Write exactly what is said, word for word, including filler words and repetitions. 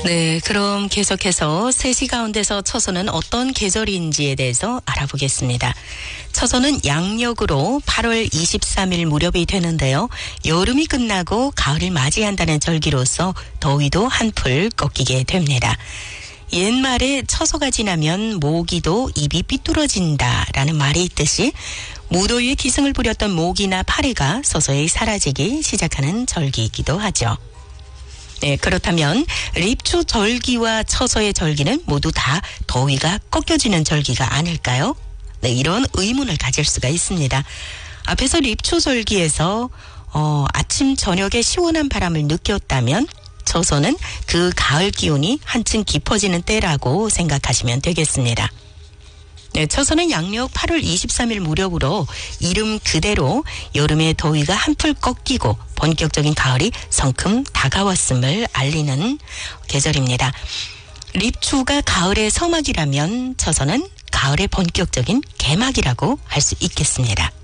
네, 그럼 계속해서 세 시 가운데서 처서는 어떤 계절인지에 대해서 알아보겠습니다. 처서는 양력으로 팔월 이십삼일 무렵이 되는데요. 여름이 끝나고 가을을 맞이한다는 절기로서 더위도 한풀 꺾이게 됩니다. 옛말에 처서가 지나면 모기도 입이 삐뚤어진다라는 말이 있듯이 무더위에 기승을 부렸던 모기나 파리가 서서히 사라지기 시작하는 절기이기도 하죠. 네, 그렇다면 립추 절기와 처서의 절기는 모두 다 더위가 꺾여지는 절기가 아닐까요? 네, 이런 의문을 가질 수가 있습니다. 앞에서 립추 절기에서 어, 아침 저녁에 시원한 바람을 느꼈다면 처서는 그 가을 기온이 한층 깊어지는 때라고 생각하시면 되겠습니다. 네, 처서는 양력 팔월 이십삼일 무렵으로 이름 그대로 여름의 더위가 한풀 꺾이고 본격적인 가을이 성큼 다가왔음을 알리는 계절입니다. 립추가 가을의 서막이라면 처서는 가을의 본격적인 개막이라고 할 수 있겠습니다.